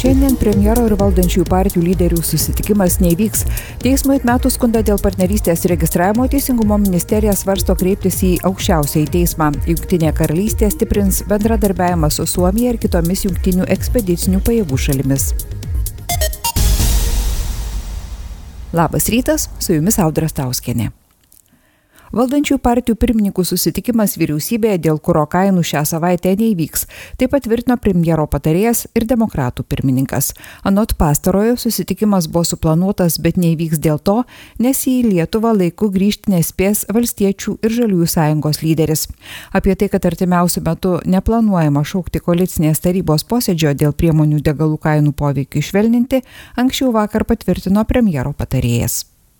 Šiandien premjero ir valdančiųjų partijų lyderių susitikimas neįvyks. Teismui atmetus skundą dėl partnerystės registravimo Teisingumo ministerija svarsto kreiptis į aukščiausiąjį teismą. Jungtinė karalystė stiprins bendradarbiavimą su Suomija ir kitomis jungtinių ekspedicinių pajėgų šalimis. Labas rytas, su jumis Audra Stauskienė. Valdančiųjų partijų pirmininkų susitikimas vyriausybėje dėl kuro kainų šią savaitę neįvyks. Tai patvirtino premjero patarėjas ir demokratų pirmininkas. Anot pastarojo susitikimas buvo suplanuotas, bet neįvyks dėl to, nes į Lietuvą laiku grįžti nespės Valstiečių ir Žaliųjų sąjungos lyderis. Apie tai, kad artimiausiu metu neplanuojama šaukti koalicinės tarybos posėdžio dėl priemonių degalų kainų poveikių švelninti, anksčiau vakar patvirtino premjero patarėjas.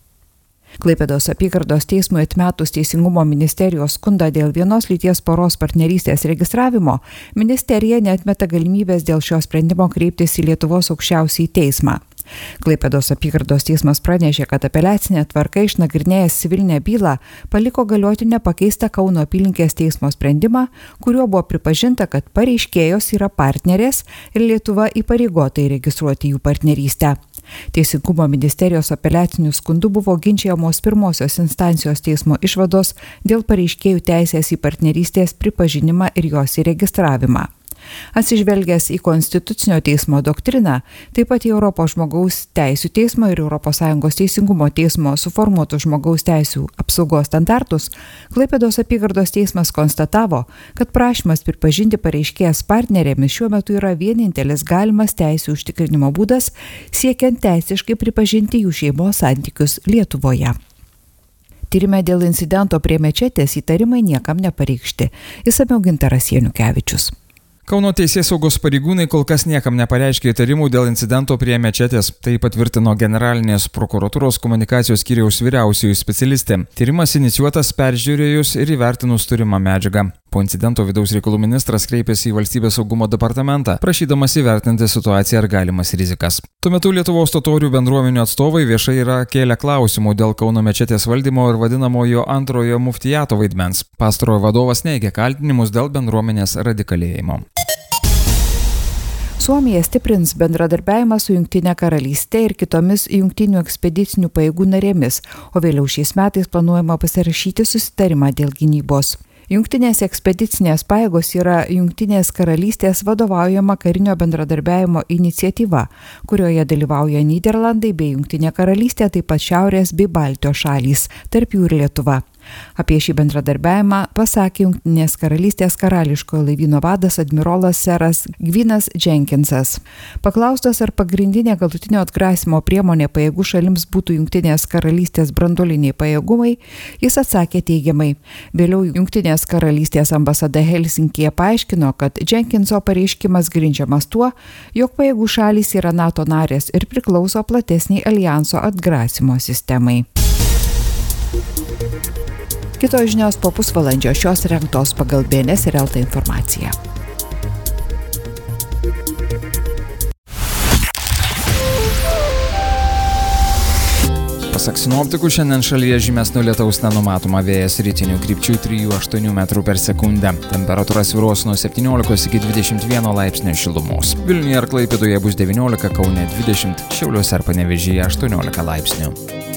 Klaipėdos apygardos teismui atmetus Teisingumo ministerijos skundą dėl vienos lyties poros partnerystės registravimo, ministerija neatmeta galimybės dėl šio sprendimo kreiptis į Lietuvos aukščiausiąjį teismą. Klaipėdos apygardos teismas pranešė, kad apeliacinė tvarka išnagrinėjęs civilinę bylą paliko galioti nepakeistą Kauno apylinkės teismo sprendimą, kuriuo buvo pripažinta, kad pareiškėjos yra partnerės ir Lietuva įpareigota įregistruoti jų partnerystę. Teisingumo ministerijos apeliacinių skundų buvo ginčijamos pirmosios instancijos teismo išvados dėl pareiškėjų teisės į partnerystės pripažinimą ir jos įregistravimą. Atsižvelgęs į Konstitucinio teismo doktriną, taip pat į Europos žmogaus teisių teismo ir ES teisingumo teismo suformuotų žmogaus teisių apsaugos standartus, Klaipėdos apygardos teismas konstatavo, kad prašymas pripažinti pareiškėjas partnerėmis šiuo metu yra vienintelis galimas teisių užtikrinimo būdas, siekiant teisiškai pripažinti jų šeimos santykius Lietuvoje. Tyrime dėl incidento prie mečetės įtarimai niekam nepareikšti. Išsamiau Gintaras Janukevičius. Kauno teisėsaugos pareigūnai kol kas niekam nepareiškė įtarimų dėl incidento prie mečetės. Tai patvirtino generalinės prokuratūros komunikacijos skyriaus vyriausioji specialistė. Tyrimas inicijuotas peržiūrėjus ir įvertinus turimą medžiagą. Po incidento vidaus reikalų ministras kreipėsi į Valstybės saugumo departamentą, prašydamas įvertinti situaciją ir galimas rizikas. Tuo metu Lietuvos totorių bendruomenių atstovai viešai yra kėlę klausimų dėl Kauno mečetės valdymo ir vadinamojo antrojo muftijato vaidmens. Pastarojo vadovas neigia kaltinimus dėl bendruomenės radikalėjimo. Suomija stiprins bendradarbiavimą su Jungtinė karalystė ir kitomis jungtinių ekspedicinių pajėgų narėmis, o vėliau šiais metais planuojama pasirašyti susitarimą dėl gynybos. Jungtinės ekspedicinės pajėgos yra Jungtinės karalystės vadovaujama karinio bendradarbiavimo iniciatyva, kurioje dalyvauja Nyderlandai bei Jungtinė karalystė, taip pat Šiaurės bei Baltijos šalys, tarp jų ir Lietuva. Apie šį bendradarbiavimą pasakė Jungtinės karalystės karališkojo laivyno vadas admirolas seras Gvinas Jenkinsas. Paklaustas, ar pagrindinė galutinio atgrasimo priemonė pajėgų šalims būtų Jungtinės karalystės branduoliniai pajėgumai, jis atsakė teigiamai. Vėliau Jungtinės karalystės ambasada Helsinkyje paaiškino, kad Jenkinso pareiškimas grindžiamas tuo, jog pajėgų šalys yra NATO narės ir priklauso platesniai alijanso atgrasimo sistemai. Kitos žinios po pusvalandžio, šios rengtos pagal BNS ir LT informaciją. Pasak sinoptikų, šiandien šalyje žymesnio lietaus nenumatoma, vėjas rytinių krypčių 3–8 metrų per sekundę. Temperatūra svyruos nuo 17 iki 21 laipsnio šilumos. Vilniuje ir Klaipėdoje bus 19, Kaune 20, Šiauliuose ir Panevėžyje 18 laipsnių.